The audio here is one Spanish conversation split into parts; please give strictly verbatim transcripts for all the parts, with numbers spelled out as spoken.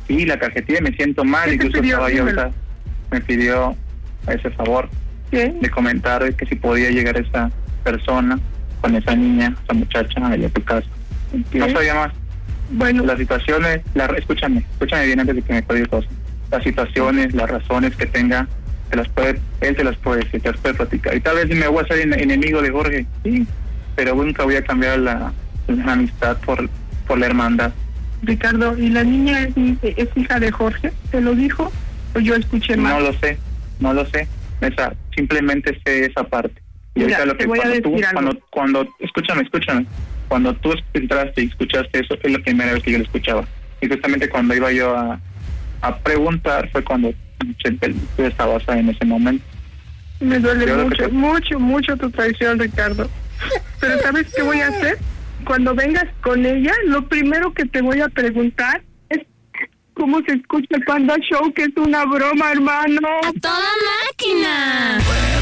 Sí, la cajeteé, me siento mal, incluso estaba yo, o sea, me pidió ese favor ¿Qué? de comentar que si podía llegar esa persona con esa niña, esa muchacha, allá a tu casa. ¿Qué? No sabía más. Bueno, Las situaciones, la, escúchame, escúchame bien antes de que me cuelgue cosas. Las situaciones, las razones que tenga, te las puede, él te las puede decir, te las puede platicar. Y tal vez me voy a ser en, enemigo de Jorge, sí, pero nunca voy a cambiar la, la amistad por, por la hermandad. Ricardo, ¿y la niña es, es hija de Jorge? ¿Te lo dijo? ¿O yo escuché mal? No lo sé, no lo sé. Esa, simplemente sé esa parte. Y Mira, ahorita lo te que voy a cuando tú, decir algo. cuando, cuando, escúchame, escúchame, cuando tú entraste y escuchaste eso, es la primera vez que yo lo escuchaba. Y justamente cuando iba yo a, a preguntar fue cuando tú estabas ahí en ese momento. Me duele Yo lo mucho, que te- mucho, mucho tu traición, Ricardo. Pero ¿sabes qué voy a hacer? Cuando vengas con ella, lo primero que te voy a preguntar es cómo se escucha el Panda Show, que es una broma, hermano. ¡A toda máquina!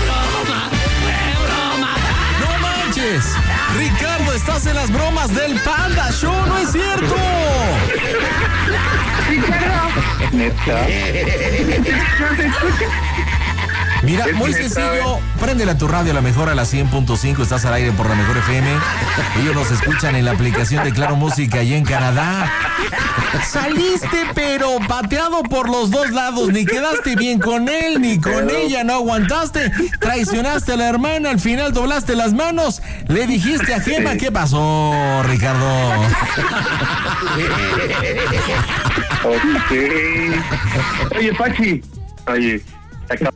¡No manches! Ricardo, estás en las bromas del Panda Show, ¿no es cierto? Ricardo, Neta. ¿no se escucha? Mira, Es muy neta, sencillo, préndele a tu radio a la mejor a la cien punto cinco, estás al aire por la mejor F M. Ellos nos escuchan en la aplicación de Claro Música allá en Canadá. Saliste pero pateado por los dos lados, ni quedaste bien con él ni con ella, no aguantaste, traicionaste a la hermana, al final doblaste las manos, le dijiste a Gema, ¿qué pasó, Ricardo? Ok. Oye, Pachi. Oye, acá-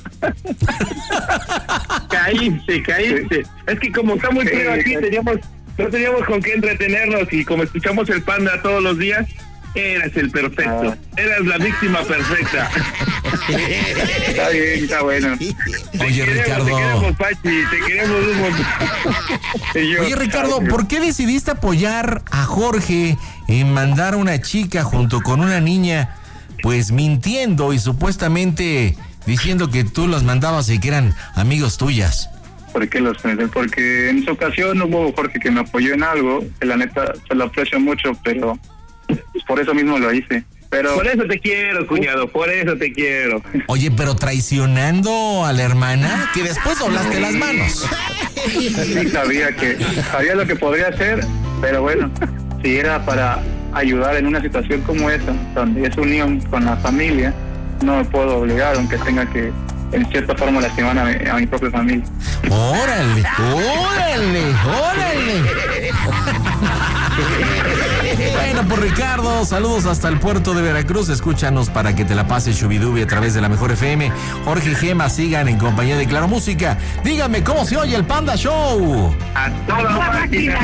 Caíste, caíste. Es que como está muy frío aquí, teníamos, no teníamos con qué entretenernos y como escuchamos el Panda todos los días, eras el perfecto. Ah. Eras la víctima perfecta. está bien, está bueno. Oye, Te queremos, Ricardo. te queremos, Pachi, te queremos un montón. Y yo- Oye, Ricardo, ¿por qué decidiste apoyar a Jorge en mandar a una chica junto con una niña, pues mintiendo y supuestamente diciendo que tú los mandabas y que eran amigos tuyas? ¿Por qué los pensé? Porque en esa ocasión hubo Jorge que me apoyó en algo, que la neta se lo aprecio mucho, pero pues, por eso mismo lo hice. Pero Por eso te quiero, cuñado, por eso te quiero. Oye, pero traicionando a la hermana, que después doblaste las manos. sí sabía que sabía lo que podría hacer, pero bueno, si era para ayudar en una situación como esa, donde es unión con la familia, no me puedo obligar, aunque tenga que en cierta forma lastimar a mi, a mi propia familia. ¡Órale! ¡Órale! ¡Órale! Bueno, pues Ricardo, saludos hasta el puerto de Veracruz. Escúchanos para que te la pases chubidubi a través de la mejor F M. Jorge y Gema sigan en compañía de Claro Música. Dígame, ¿cómo se oye el Panda Show? A toda máquina.